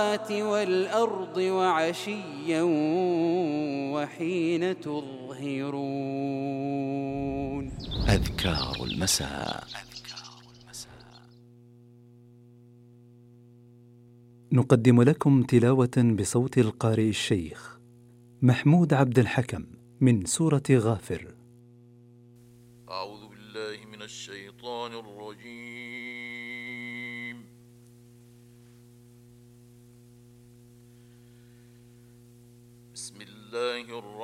والأرض وعشيا وحين تظهرون. أذكار المساء. نقدم لكم تلاوة بصوت القارئ الشيخ محمود عبد الحكم من سورة غافر. أعوذ بالله من الشيطان الرجيم. بسم الله الرحمن